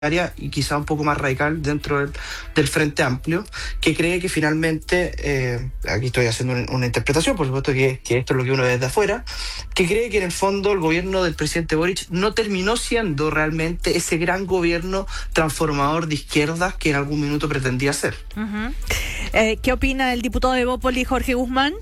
y quizá un poco más radical dentro del Frente Amplio, que cree que finalmente, aquí estoy haciendo una interpretación, por supuesto que esto es lo que uno ve desde afuera, que cree que en el fondo el gobierno del presidente Boric no terminó siendo realmente ese gran gobierno transformador de izquierdas que en algún minuto pretendía ser. Uh-huh. ¿Qué opina el diputado de Evópoli, Jorge Guzmán?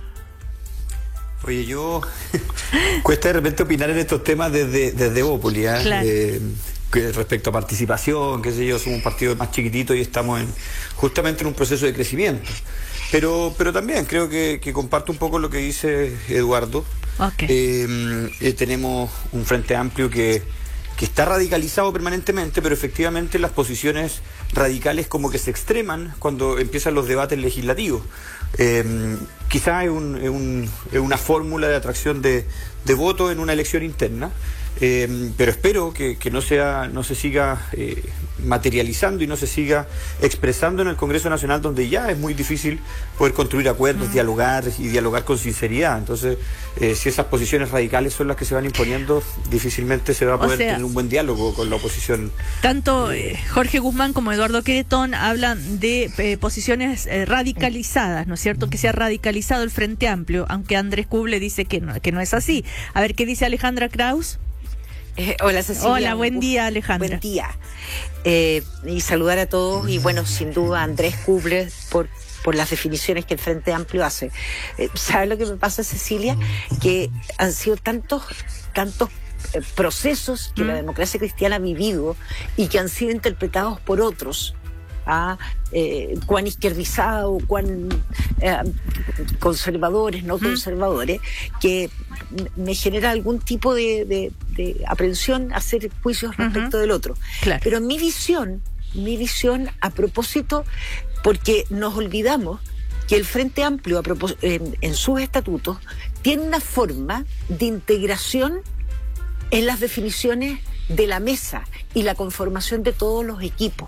Oye, cuesta de repente opinar en estos temas desde Evópoli, ¿eh? Claro. Respecto a participación, qué sé yo, somos un partido más chiquitito y estamos justamente en un proceso de crecimiento. Pero también creo que comparto un poco lo que dice Eduardo. Okay. Tenemos un Frente Amplio que está radicalizado permanentemente, pero efectivamente las posiciones radicales como que se extreman cuando empiezan los debates legislativos. Quizás es una fórmula de atracción de voto en una elección interna. Pero espero que no se siga materializando y no se siga expresando en el Congreso Nacional, donde ya es muy difícil poder construir acuerdos, dialogar con sinceridad. Entonces, si esas posiciones radicales son las que se van imponiendo, difícilmente se va a poder tener un buen diálogo con la oposición. Tanto Jorge Guzmán como Eduardo Queretón hablan de posiciones radicalizadas, ¿no es cierto? Que se ha radicalizado el Frente Amplio, aunque Andrés Kuble dice que no es así. A ver, ¿qué dice Alejandra Kraus? Hola, Cecilia. Hola, buen día, Alejandra. Buen día. Y saludar a todos y bueno, sin duda Andrés Kuble por las definiciones que el Frente Amplio hace. ¿Sabes lo que me pasa, Cecilia? Que han sido tantos procesos que la democracia cristiana ha vivido y que han sido interpretados por otros. Cuán izquierdizado, cuán conservadores, no conservadores, que me genera algún tipo de aprehensión hacer juicios respecto del otro. Claro. Pero mi visión a propósito, porque nos olvidamos que el Frente Amplio en sus estatutos tiene una forma de integración en las definiciones de la mesa y la conformación de todos los equipos.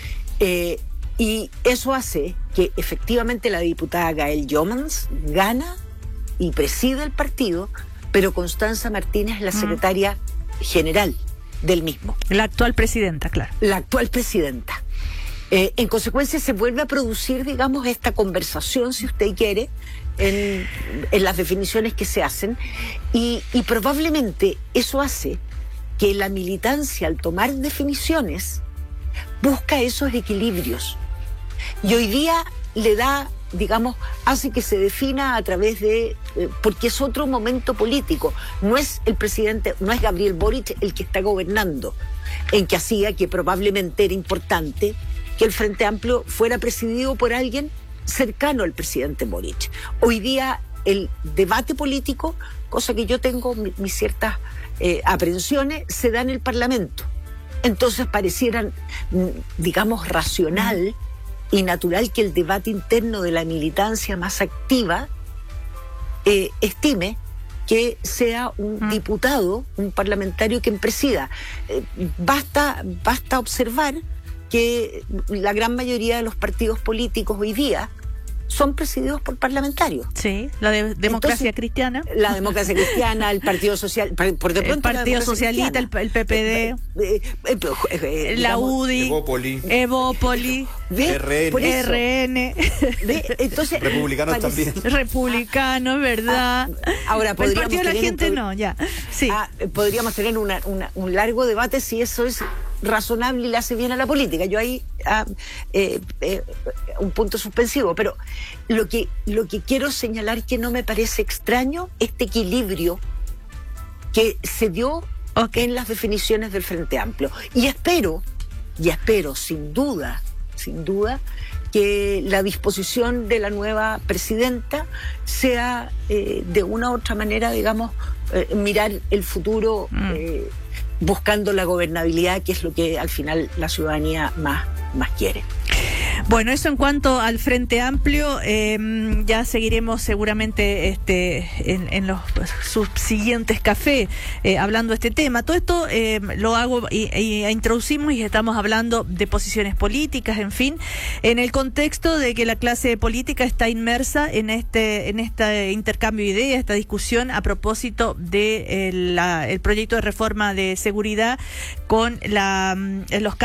Y eso hace que efectivamente la diputada Gael Jomans gana y preside el partido, pero Constanza Martínez es la secretaria general del mismo. La actual presidenta, claro. La actual presidenta. En consecuencia se vuelve a producir, digamos, esta conversación, si usted quiere, en las definiciones que se hacen, y probablemente eso hace que la militancia, al tomar definiciones, busca esos equilibrios. Y hoy día le da, digamos, hace que se defina a través de, porque es otro momento político. No es el presidente, no es Gabriel Boric el que está gobernando, en que hacía que probablemente era importante que el Frente Amplio fuera presidido por alguien cercano al presidente Boric. Hoy día el debate político, cosa que yo tengo mis ciertas aprehensiones, se da en el Parlamento. Entonces parecieran, digamos, racional y natural que el debate interno de la militancia más activa estime que sea un diputado, un parlamentario quien presida. Basta observar que la gran mayoría de los partidos políticos hoy día son presididos por parlamentarios. Sí, la democracia cristiana. La democracia cristiana, el Partido Social, por de pronto el Partido Socialista, el PPD, la UDI, Evópoli, RN. Entonces, republicanos también. Republicanos, ¿verdad? Ahora el Partido de la Gente no, ya. Sí. Podríamos tener un largo debate si eso es razonable y le hace bien a la política. Yo ahí un punto suspensivo, pero lo que quiero señalar que no me parece extraño este equilibrio que se dio en las definiciones del Frente Amplio. Y espero sin duda que la disposición de la nueva presidenta sea de una u otra manera, digamos, mirar el futuro buscando la gobernabilidad, que es lo que al final la ciudadanía más quiere. Bueno, eso en cuanto al Frente Amplio, ya seguiremos seguramente en los subsiguientes cafés hablando de este tema. Todo esto lo hago y introducimos y estamos hablando de posiciones políticas, en fin, en el contexto de que la clase política está inmersa en este intercambio de ideas, esta discusión a propósito de el proyecto de reforma de seguridad con los